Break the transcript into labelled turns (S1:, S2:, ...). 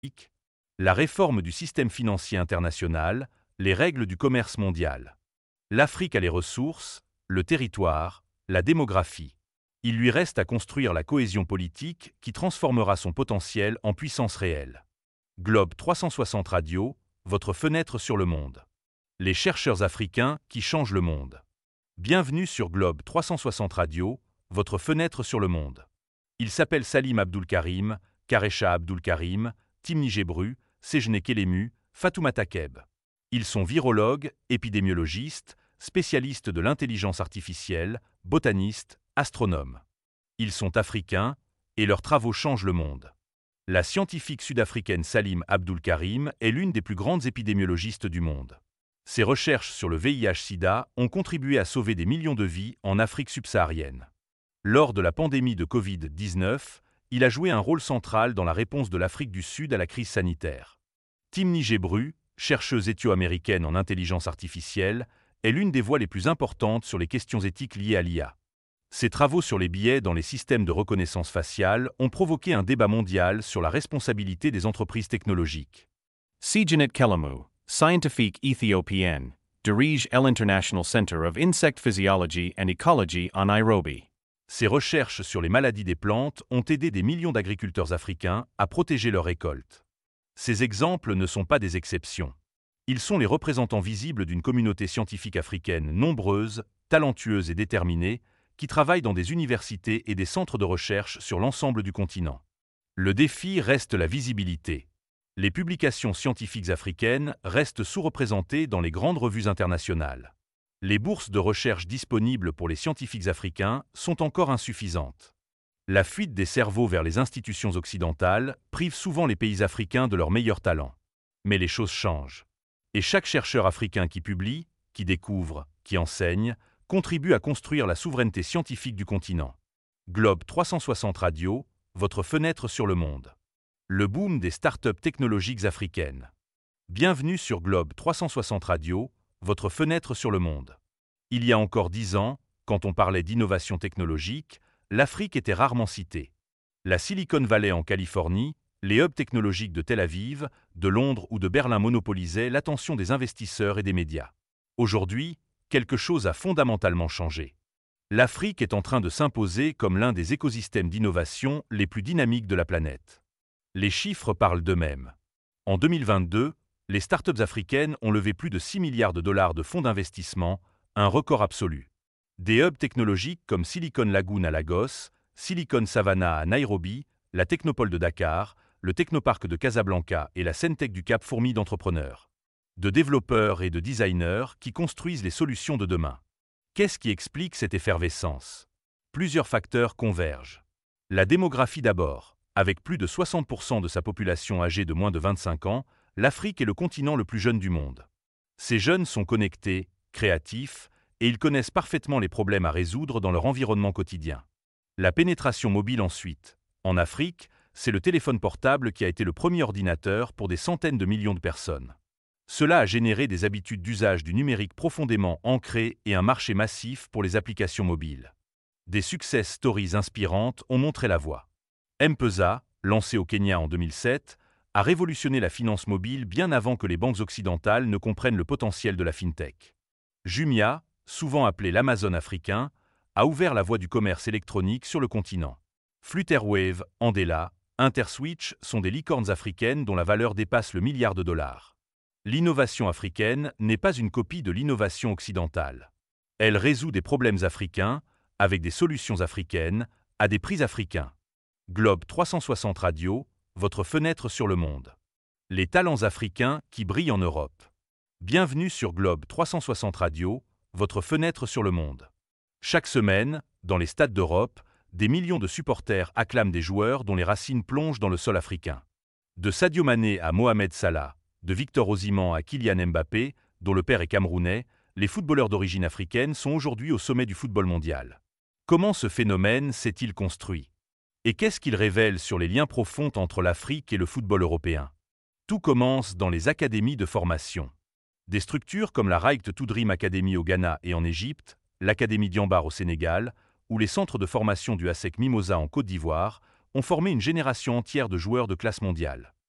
S1: la réforme du système financier international, les règles du commerce mondial. L'Afrique a les ressources, le territoire, la démographie. Il lui reste à construire la cohésion politique qui transformera son potentiel en puissance réelle. Globe 360 Radio, votre fenêtre sur le monde. Les chercheurs africains qui changent le monde. Bienvenue sur Globe 360 Radio, votre fenêtre sur le monde. Il s'appelle Salim Abdoul Karim, Karesha Abdoul Karim, Timni Gebru, Sejne Kelemu, Fatoumata Keb. Ils sont virologues, épidémiologistes, spécialistes de l'intelligence artificielle, botanistes, astronomes. Ils sont africains et leurs travaux changent le monde. La scientifique sud-africaine Salim Abdoul Karim est l'une des plus grandes épidémiologistes du monde. Ses recherches sur le VIH-Sida ont contribué à sauver des millions de vies en Afrique subsaharienne. Lors de la pandémie de Covid-19, il a joué un rôle central dans la réponse de l'Afrique du Sud à la crise sanitaire. Timni Gebru, chercheuse éthio-américaine en intelligence artificielle, est l'une des voix les plus importantes sur les questions éthiques liées à l'IA. Ses travaux sur les biais dans les systèmes de reconnaissance faciale ont provoqué un débat mondial sur la responsabilité des entreprises technologiques.
S2: Sejanet Kelemu, scientifique éthiopienne, dirige l'International Center of Insect Physiology and Ecology à Nairobi.
S1: Ses recherches sur les maladies des plantes ont aidé des millions d'agriculteurs africains à protéger leurs récoltes. Ces exemples ne sont pas des exceptions. Ils sont les représentants visibles d'une communauté scientifique africaine nombreuse, talentueuse et déterminée, qui travaille dans des universités et des centres de recherche sur l'ensemble du continent. Le défi reste la visibilité. Les publications scientifiques africaines restent sous-représentées dans les grandes revues internationales. Les bourses de recherche disponibles pour les scientifiques africains sont encore insuffisantes. La fuite des cerveaux vers les institutions occidentales prive souvent les pays africains de leurs meilleurs talents. Mais les choses changent. Et chaque chercheur africain qui publie, qui découvre, qui enseigne, contribue à construire la souveraineté scientifique du continent. Globe 360 Radio, votre fenêtre sur le monde. Le boom des startups technologiques africaines. Bienvenue sur Globe 360 Radio, votre fenêtre sur le monde. Il y a encore 10 ans, quand on parlait d'innovation technologique, l'Afrique était rarement citée. La Silicon Valley en Californie, les hubs technologiques de Tel Aviv, de Londres ou de Berlin monopolisaient l'attention des investisseurs et des médias. Aujourd'hui, quelque chose a fondamentalement changé. L'Afrique est en train de s'imposer comme l'un des écosystèmes d'innovation les plus dynamiques de la planète. Les chiffres parlent d'eux-mêmes. En 2022, les startups africaines ont levé plus de 6 milliards de dollars de fonds d'investissement, un record absolu. Des hubs technologiques comme Silicon Lagoon à Lagos, Silicon Savannah à Nairobi, la Technopole de Dakar, le Technoparc de Casablanca et la Centech du Cap fourmillent d'entrepreneurs, de développeurs et de designers qui construisent les solutions de demain. Qu'est-ce qui explique cette effervescence? Plusieurs facteurs convergent. La démographie d'abord. Avec plus de 60% de sa population âgée de moins de 25 ans, l'Afrique est le continent le plus jeune du monde. Ces jeunes sont connectés, créatifs, et ils connaissent parfaitement les problèmes à résoudre dans leur environnement quotidien. La pénétration mobile ensuite. En Afrique, c'est le téléphone portable qui a été le premier ordinateur pour des centaines de millions de personnes. Cela a généré des habitudes d'usage du numérique profondément ancrées et un marché massif pour les applications mobiles. Des success stories inspirantes ont montré la voie. M-Pesa, lancé au Kenya en 2007, a révolutionné la finance mobile bien avant que les banques occidentales ne comprennent le potentiel de la fintech. Jumia, souvent appelé l'Amazon africain, a ouvert la voie du commerce électronique sur le continent. Flutterwave, Andela, Interswitch sont des licornes africaines dont la valeur dépasse le milliard de dollars. L'innovation africaine n'est pas une copie de l'innovation occidentale. Elle résout des problèmes africains, avec des solutions africaines, à des prix africains. Globe 360 Radio, votre fenêtre sur le monde. Les talents africains qui brillent en Europe. Bienvenue sur Globe 360 Radio, votre fenêtre sur le monde. Chaque semaine, dans les stades d'Europe, des millions de supporters acclament des joueurs dont les racines plongent dans le sol africain. De Sadio Mané à Mohamed Salah, de Victor Osimhen à Kylian Mbappé, dont le père est camerounais, les footballeurs d'origine africaine sont aujourd'hui au sommet du football mondial. Comment ce phénomène s'est-il construit? Et qu'est-ce qu'il révèle sur les liens profonds entre l'Afrique et le football européen? Tout commence dans les académies de formation. Des structures comme la Right to Dream Academy au Ghana et en Égypte, l'Académie Diambar au Sénégal, ou les centres de formation du ASEC Mimosa en Côte d'Ivoire, ont formé une génération entière de joueurs de classe mondiale.